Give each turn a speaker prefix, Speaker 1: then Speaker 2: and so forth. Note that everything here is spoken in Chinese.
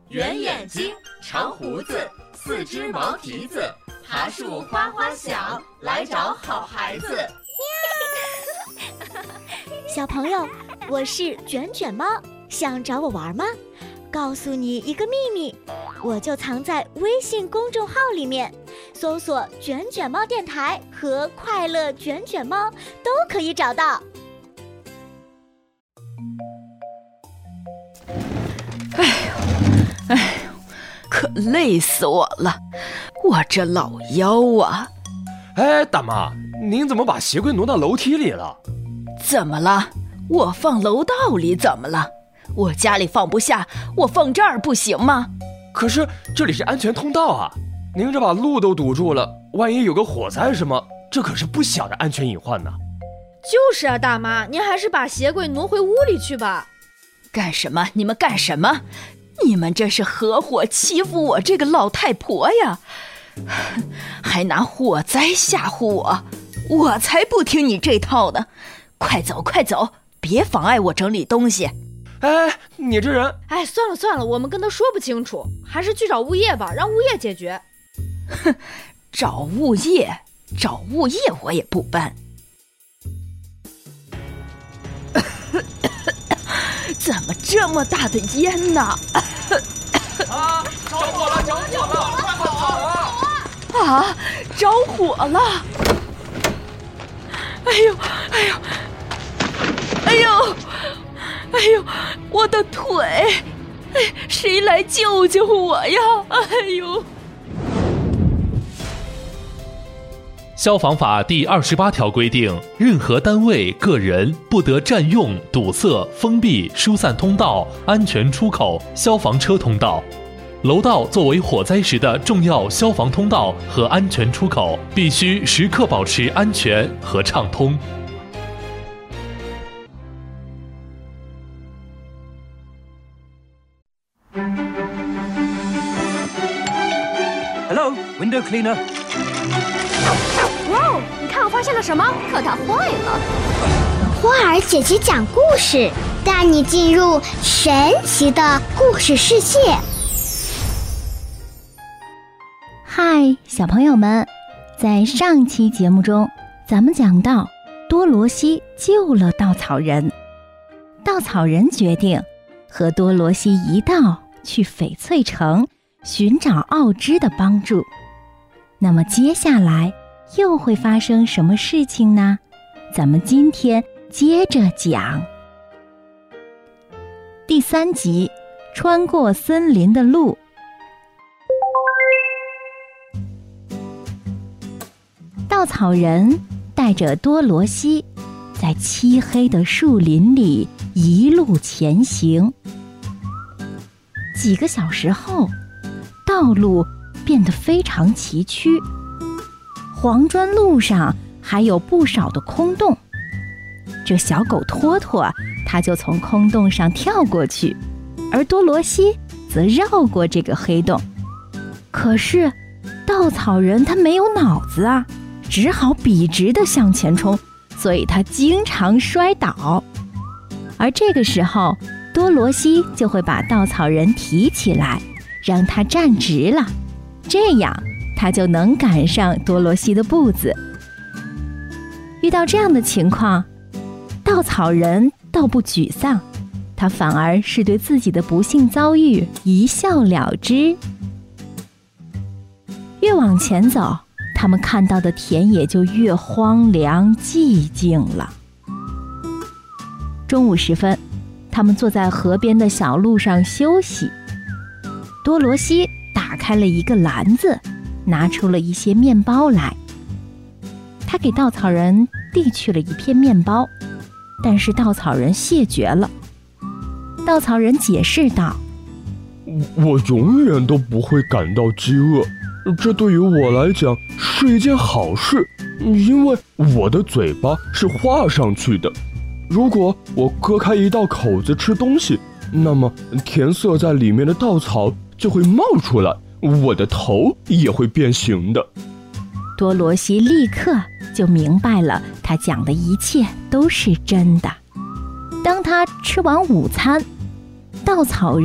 Speaker 1: 圆眼睛，长胡子，四只毛蹄子，爬树哗哗响，来找好孩子。
Speaker 2: 小朋友，我是卷卷猫，想找我玩吗？告诉你一个秘密，我就藏在微信公众号里面，搜索卷卷猫电台和快乐卷卷猫都可以找到。
Speaker 3: 哎呦，可累死我了，我这老腰啊！
Speaker 4: 哎，大妈，您怎么把鞋柜挪到楼梯里了？
Speaker 3: 怎么了？我放楼道里怎么了？我家里放不下，我放这儿不行吗？
Speaker 4: 可是这里是安全通道啊，您这把路都堵住了，万一有个火灾什么，这可是不小的安全隐患呢。
Speaker 5: 就是啊，大妈，您还是把鞋柜挪回屋里去吧。
Speaker 3: 干什么？你们干什么？你们这是合伙欺负我这个老太婆呀，还拿火灾吓唬我，我才不听你这套呢！快走快走，别妨碍我整理东西。
Speaker 4: 哎，你这人……
Speaker 5: 哎，算了，我们跟他说不清楚，还是去找物业吧，让物业解决。
Speaker 3: 哼，找物业我也不搬。怎么这么大的烟呢？
Speaker 4: 啊！着火了！快跑啊！
Speaker 3: 啊！着火了！哎呦！我的腿！哎，谁来救救我呀？哎呦！
Speaker 6: 消防法第28条规定，任何单位、个人不得占用、堵塞、封闭、疏散通道、安全出口、消防车通道。楼道作为火灾时的重要消防通道和安全出口，必须时刻保持安全和畅通。
Speaker 7: Hello, window cleaner.
Speaker 8: 哇哦，你看我发现了什么？可它坏了。波尔姐姐讲故事，带你进入神奇的故事世界。
Speaker 9: 嗨，小朋友们，在上期节目中，咱们讲到多罗西救了稻草人，稻草人决定和多罗西一道去翡翠城寻找奥芝的帮助。那么接下来又会发生什么事情呢？咱们今天接着讲。第3集，穿过森林的路。稻草人带着多罗西在漆黑的树林里一路前行。几个小时后，道路变得非常崎岖，黄砖路上还有不少的空洞。这小狗托托，它就从空洞上跳过去，而多罗西则绕过这个黑洞。可是稻草人他没有脑子啊，只好笔直地向前冲，所以他经常摔倒。而这个时候，多罗西就会把稻草人提起来，让他站直了，这样他就能赶上多罗西的步子。遇到这样的情况，稻草人倒不沮丧，他反而是对自己的不幸遭遇一笑了之。越往前走，他们看到的田野就越荒凉寂静了。中午时分，他们坐在河边的小路上休息。多罗西打开了一个篮子，拿出了一些面包来。他给稻草人递去了一片面包，但是稻草人谢绝了。稻草人解释道：
Speaker 10: 我永远都不会感到饥饿，这对于我来讲是一件好事，因为我的嘴巴是画上去的。如果我割开一道口子吃东西，那么填塞在里面的稻草就会冒出来，我的头也会变形的。
Speaker 9: 多罗西立刻就明白了，他讲的一切都是真的。当他吃完午餐，稻草人